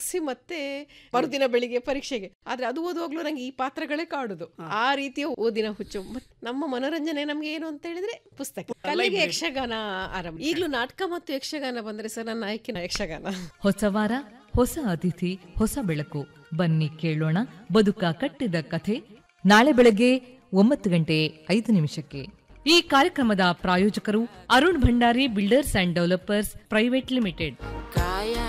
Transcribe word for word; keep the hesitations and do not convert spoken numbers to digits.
ಮುಗಿಸಿ ಮತ್ತೆ ಮರುದಿನ ಬೆಳಿಗ್ಗೆ ಪರೀಕ್ಷೆಗೆ. ಆದ್ರೆ ಅದು ಓದುವಾಗ್ಲೂ ನಂಗೆ ಈ ಪಾತ್ರಗಳೇ ಕಾಡುದು. ಆ ರೀತಿಯ ಓದಿನ ಹುಚ್ಚು. ಮತ್ತೆ ನಮ್ಮ ಮನೋರಂಜನೆ ನಮ್ಗೆ ಏನು ಅಂತ ಹೇಳಿದ್ರೆ ಪುಸ್ತಕ. ಕಲೆಗೆ ಯಕ್ಷಗಾನ ಆರಂಭ. ಈಗಲೂ ನಾಟಕ ಮತ್ತು ಯಕ್ಷಗಾನ ಬಂದ್ರೆ ಸರ್ ನನ್ನ ಆಯ್ಕೆ ಯಕ್ಷಗಾನ. ಹೊಸ ವಾರ, ಹೊಸ ಅತಿಥಿ, ಹೊಸ ಬೆಳಕು. ಬನ್ನಿ ಕೇಳೋಣ ಬದುಕ ಕಟ್ಟಿದ ಕಥೆ. ನಾಳೆ ಬೆಳಗ್ಗೆ ಒಂಬತ್ತು ಗಂಟೆ ಐದು ನಿಮಿಷಕ್ಕೆ. ಈ ಕಾರ್ಯಕ್ರಮದ ಪ್ರಾಯೋಜಕರು Arun Bhandari builders and developers private limited.